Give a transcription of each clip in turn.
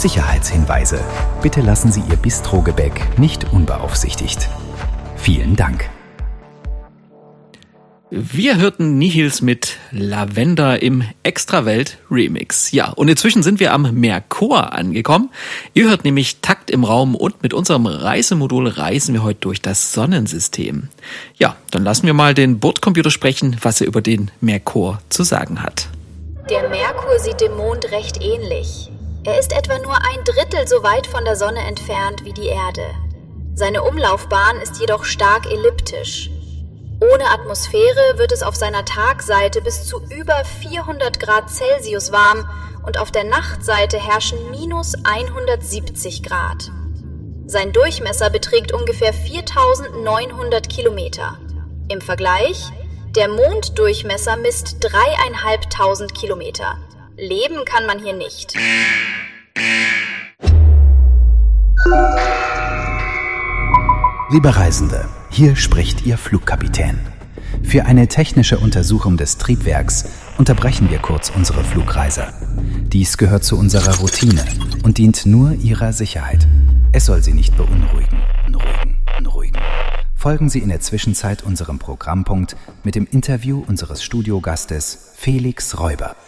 Sicherheitshinweise. Bitte lassen Sie Ihr Bistrogebäck nicht unbeaufsichtigt. Vielen Dank. Wir hörten Nihils mit Lavender im Extrawelt Remix. Ja, und inzwischen sind wir am Merkur angekommen. Ihr hört nämlich Takt im Raum und mit unserem Reisemodul reisen wir heute durch das Sonnensystem. Ja, dann lassen wir mal den Bordcomputer sprechen, was er über den Merkur zu sagen hat. Der Merkur sieht dem Mond recht ähnlich. Er ist etwa nur 1/3 so weit von der Sonne entfernt wie die Erde. Seine Umlaufbahn ist jedoch stark elliptisch. Ohne Atmosphäre wird es auf seiner Tagseite bis zu über 400 Grad Celsius warm und auf der Nachtseite herrschen minus 170 Grad. Sein Durchmesser beträgt ungefähr 4.900 Kilometer. Im Vergleich, der Monddurchmesser misst 3.500 Kilometer. Leben kann man hier nicht. Liebe Reisende, hier spricht Ihr Flugkapitän. Für eine technische Untersuchung des Triebwerks unterbrechen wir kurz unsere Flugreise. Dies gehört zu unserer Routine und dient nur Ihrer Sicherheit. Es soll Sie nicht beunruhigen. Folgen Sie in der Zwischenzeit unserem Programmpunkt mit dem Interview unseres Studiogastes Felix Räuber.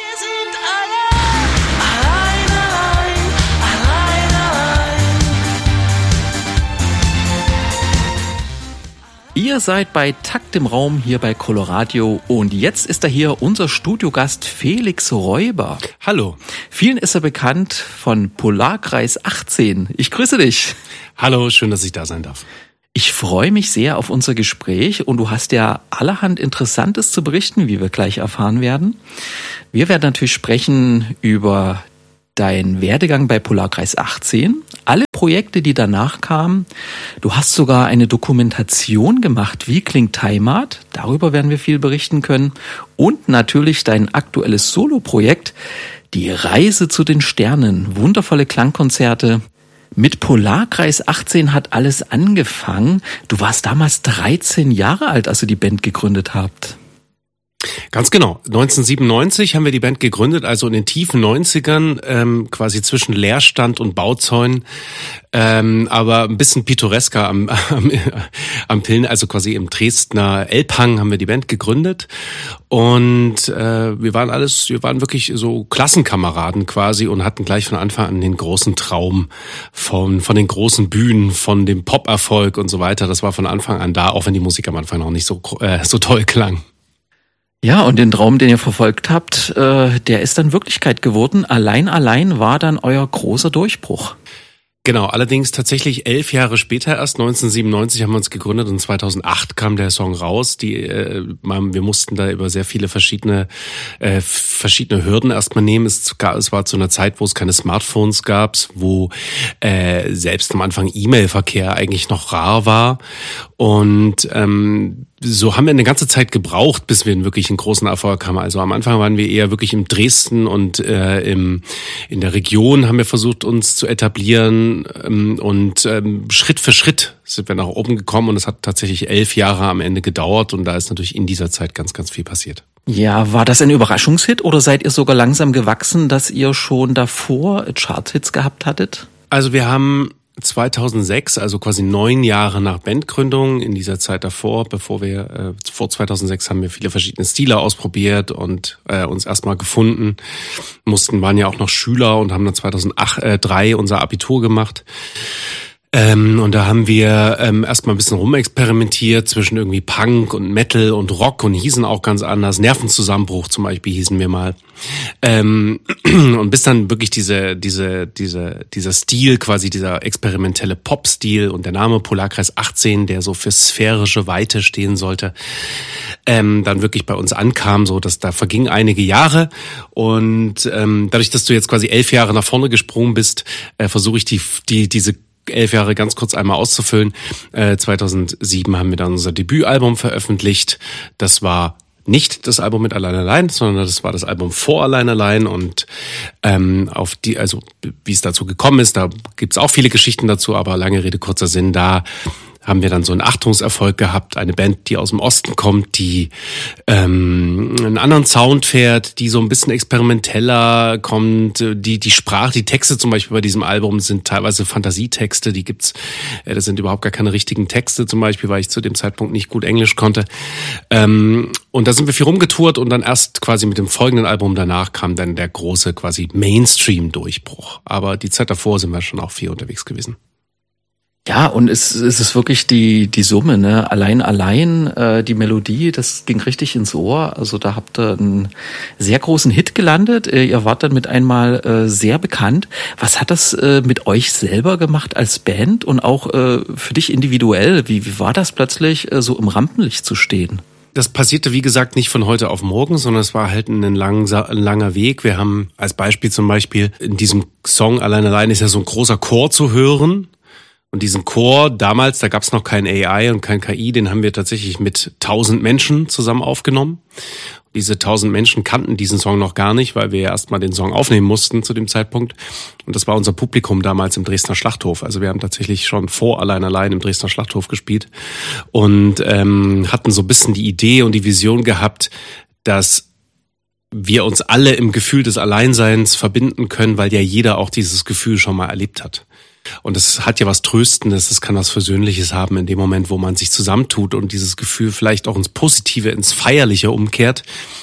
Ihr seid bei Takt im Raum hier bei Coloradio und jetzt ist da hier unser Studiogast Felix Räuber. Hallo. Vielen ist er bekannt von Polarkreis 18. Ich grüße dich. Hallo, schön, dass ich da sein darf. Ich freue mich sehr auf unser Gespräch und du hast ja allerhand Interessantes zu berichten, wie wir gleich erfahren werden. Wir werden natürlich sprechen über dein Werdegang bei Polarkreis 18, alle Projekte, die danach kamen. Du hast sogar eine Dokumentation gemacht, wie klingt Heimat? Darüber werden wir viel berichten können. Und natürlich dein aktuelles Soloprojekt, die Reise zu den Sternen, wundervolle Klangkonzerte. Mit Polarkreis 18 hat alles angefangen. Du warst damals 13 Jahre alt, als ihr die Band gegründet habt. Ganz genau. 1997 haben wir die Band gegründet, also in den tiefen 90ern, quasi zwischen Leerstand und Bauzäunen, aber ein bisschen pittoresker am Pillen, also quasi im Dresdner Elbhang haben wir die Band gegründet und wir waren wirklich so Klassenkameraden quasi und hatten gleich von Anfang an den großen Traum von den großen Bühnen, von dem Pop-Erfolg und so weiter. Das war von Anfang an da, auch wenn die Musik am Anfang noch nicht so toll klang. Ja, und den Traum, den ihr verfolgt habt, der ist dann Wirklichkeit geworden. Allein war dann euer großer Durchbruch. Genau, allerdings tatsächlich 11 Jahre später erst, 1997 haben wir uns gegründet und 2008 kam der Song raus. Wir mussten da über sehr viele verschiedene Hürden erstmal nehmen. Es war zu einer Zeit, wo es keine Smartphones gab, wo selbst am Anfang E-Mail-Verkehr eigentlich noch rar war. Und so haben wir eine ganze Zeit gebraucht, bis wir wirklich einen großen Erfolg haben. Also am Anfang waren wir eher wirklich in Dresden und in der Region haben wir versucht, uns zu etablieren und Schritt für Schritt sind wir nach oben gekommen und es hat tatsächlich 11 Jahre am Ende gedauert und da ist natürlich in dieser Zeit ganz, ganz viel passiert. Ja, war das ein Überraschungshit oder seid ihr sogar langsam gewachsen, dass ihr schon davor Charthits gehabt hattet? Also wir haben 2006, also quasi 9 Jahre nach Bandgründung, in dieser Zeit davor, vor 2006 haben wir viele verschiedene Stile ausprobiert und uns erstmal gefunden, waren ja auch noch Schüler und haben dann 2003 unser Abitur gemacht. Und da haben wir erstmal ein bisschen rumexperimentiert zwischen irgendwie Punk und Metal und Rock und hießen auch ganz anders. Nervenzusammenbruch zum Beispiel hießen wir mal. Und bis dann wirklich dieser Stil, quasi dieser experimentelle Pop-Stil und der Name Polarkreis 18, der so für sphärische Weite stehen sollte, dann wirklich bei uns ankam, so dass da vergingen einige Jahre und dadurch, dass du jetzt quasi 11 Jahre nach vorne gesprungen bist, versuche ich diese 11 Jahre ganz kurz einmal auszufüllen. 2007 haben wir dann unser Debütalbum veröffentlicht. Das war nicht das Album mit Allein allein, sondern das war das Album vor Allein allein und wie es dazu gekommen ist, da gibt's auch viele Geschichten dazu, aber lange Rede, kurzer Sinn, da haben wir dann so einen Achtungserfolg gehabt. Eine Band, die aus dem Osten kommt, die einen anderen Sound fährt, die so ein bisschen experimenteller kommt. Die Texte zum Beispiel bei diesem Album sind teilweise Fantasietexte, die gibt's. Das sind überhaupt gar keine richtigen Texte zum Beispiel, weil ich zu dem Zeitpunkt nicht gut Englisch konnte. Und da sind wir viel rumgetourt und dann erst quasi mit dem folgenden Album danach kam dann der große quasi Mainstream-Durchbruch. Aber die Zeit davor sind wir schon auch viel unterwegs gewesen. Ja, und es ist wirklich die Summe, ne? Allein, die Melodie, das ging richtig ins Ohr. Also da habt ihr einen sehr großen Hit gelandet. Ihr wart dann mit einmal sehr bekannt. Was hat das mit euch selber gemacht als Band und auch für dich individuell? Wie war das plötzlich, so im Rampenlicht zu stehen? Das passierte, wie gesagt, nicht von heute auf morgen, sondern es war halt ein langer Weg. Wir haben als Beispiel zum Beispiel in diesem Song Allein ist ja so ein großer Chor zu hören. Und diesen Chor damals, da gab es noch kein AI und kein KI, den haben wir tatsächlich mit 1000 Menschen zusammen aufgenommen. Und diese 1000 Menschen kannten diesen Song noch gar nicht, weil wir ja erstmal den Song aufnehmen mussten zu dem Zeitpunkt. Und das war unser Publikum damals im Dresdner Schlachthof. Also wir haben tatsächlich schon vor Allein im Dresdner Schlachthof gespielt und hatten so ein bisschen die Idee und die Vision gehabt, dass wir uns alle im Gefühl des Alleinseins verbinden können, weil ja jeder auch dieses Gefühl schon mal erlebt hat. Und es hat ja was Tröstendes, es kann was Versöhnliches haben in dem Moment, wo man sich zusammentut und dieses Gefühl vielleicht auch ins Positive, ins Feierliche umkehrt.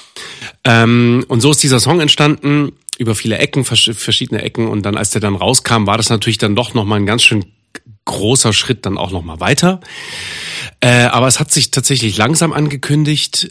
Und so ist dieser Song entstanden, über viele Ecken, verschiedene Ecken. Und dann, als der dann rauskam, war das natürlich dann doch nochmal ein ganz schön großer Schritt dann auch nochmal weiter. Aber es hat sich tatsächlich langsam angekündigt.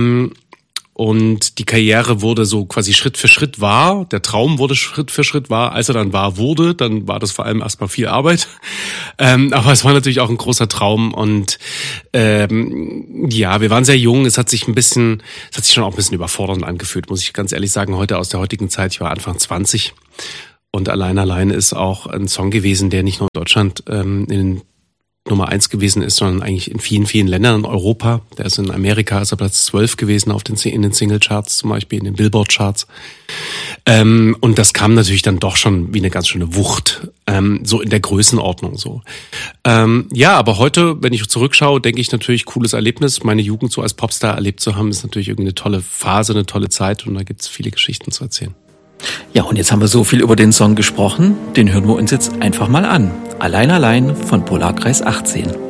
Und die Karriere wurde so quasi Schritt für Schritt wahr. Der Traum wurde Schritt für Schritt wahr. Als er dann wahr wurde, dann war das vor allem erstmal viel Arbeit. Aber es war natürlich auch ein großer Traum. Und ja, wir waren sehr jung. Es hat sich schon auch ein bisschen überfordernd angefühlt, muss ich ganz ehrlich sagen, heute aus der heutigen Zeit. Ich war Anfang 20. Und Allein ist auch ein Song gewesen, der nicht nur in Deutschland in Nummer 1 gewesen ist, sondern eigentlich in vielen, vielen Ländern in Europa. Der ist in Amerika, ist er Platz 12 gewesen in den Single-Charts zum Beispiel, in den Billboard-Charts. Und das kam natürlich dann doch schon wie eine ganz schöne Wucht, so in der Größenordnung so. Ja, aber heute, wenn ich zurückschaue, denke ich natürlich, cooles Erlebnis. Meine Jugend so als Popstar erlebt zu haben, ist natürlich irgendwie eine tolle Phase, eine tolle Zeit und da gibt's viele Geschichten zu erzählen. Ja, und jetzt haben wir so viel über den Song gesprochen, den hören wir uns jetzt einfach mal an. Allein von Polarkreis 18.